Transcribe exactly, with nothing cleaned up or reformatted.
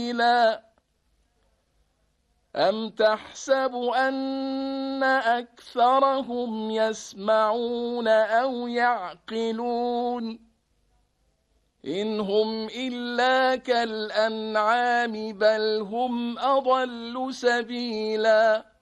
سبيلا أم تحسب أن أكثرهم يسمعون أو يعقلون إن هم إلا كالأنعام بل هم أضل سبيلا